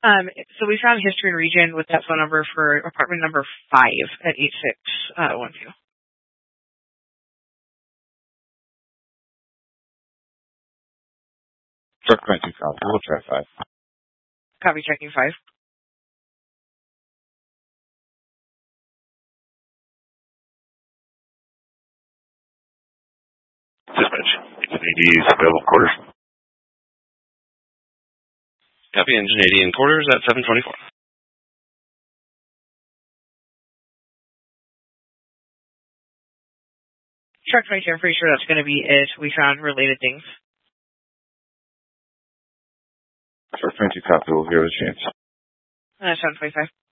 So we found history and region with that phone number for apartment number 5 at 8612. Truck 22 copy. We'll try 5. Copy, checking 5. Dispatch. Engine 80 is available quarters. Copy, engine 80 in quarters at 724. Truck 22, I'm pretty sure that's going to be it. We found related things. Truck 22 copy. We'll hear the chance. 725.